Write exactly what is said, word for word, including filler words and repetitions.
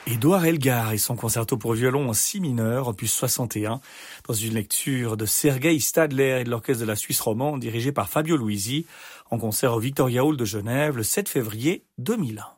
Édouard Elgar et son concerto pour violon en si mineur, opus soixante et un, dans une lecture de Sergueï Stadler et de l'orchestre de la Suisse romande dirigé par Fabio Luisi, en concert au Victoria Hall de Genève le sept février deux mille un.